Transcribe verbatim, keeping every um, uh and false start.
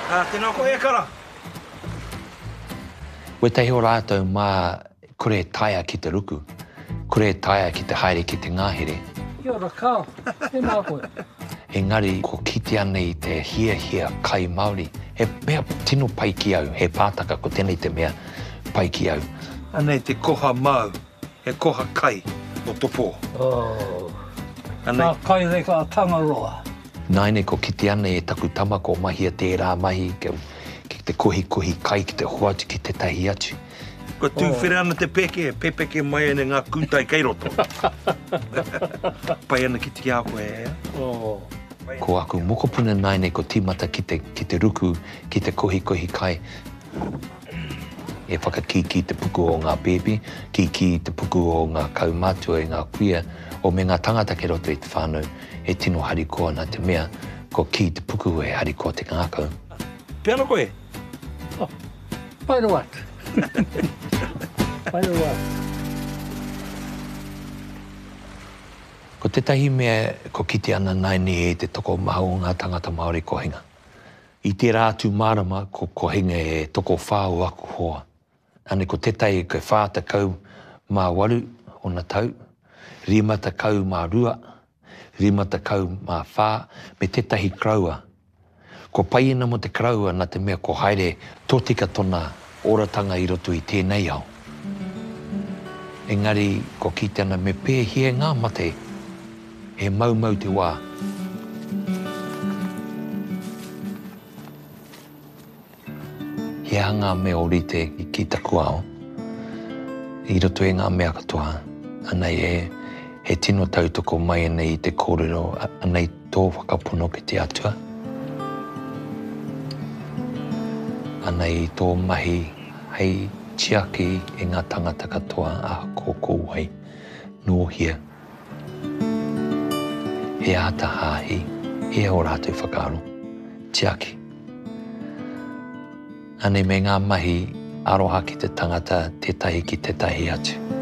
Ah, tēnā koe e kara. Koe tehi o rātou mā kore taia ki te ruku, kore taia ki te haere ki te ngāhere. Kia ora kao, tēnā koe. Engari, ko kite ana i te hia hia kai Māori, he mea tino pai ki au, he pātaka ko tēnei te mea pai ki au. Anei te koha mau, he koha kai o topo. Oh. Anei. Nā kai reka tangaroa. Naine ko kite ana e taku tama ko mahia tērā mahi, ke, ki te kohi kohi kai ki te hoatu ki te tahi atu. Ko tū oh. Whira ana te peke, pepeke mai ane ngā kūtai kei roto. Pai ana ki te kia koe ea. Oh. Ko aku mokopuna naine ko tīmata ki te, ki te ruku, ki te kohi kohi kai. E whakaki ki te puku o ngā pepe, ki ki te puku o ngā kaumātua e ngā kuia, o me ngā tangata ke roto i te whānau, e tino harikoa nā te mea, ko ki te puku e harikoa te ngākau. Peana koe? Oh, paira wat. Paira wat. Ko tetahi mea ko kite ana naine e te toko mahu o ngā tangata Māori kohinga. I te rātu marama ko kohinga e toko whāu aku hoa. Ane ko tetahi koe whāta kau mā waru o na tau, rimata kau mā rua, rimata kau mā whā, me tetahi kraua. Ko paiena mo te kraua na te mea ko haere tōtika tona oratanga i roto i tēnei au. Engari, ko kite ana me pēhia ngā mate, e mau mau te wā. He hanga me o rite ki taku ao. I roto e ngā mea katoa, anei e, he tino tautoko mai anei i te kōrero, anei tō whakapono ki te atua. Anei tō mahi, hei tiaki e ngā tangata katoa a kōkō hei, no hia. He ata hāhi, he o rātou whakaaro, tiaki. Anei me ngā mahi aroha ki te tangata, tētahi ki tētahi atu.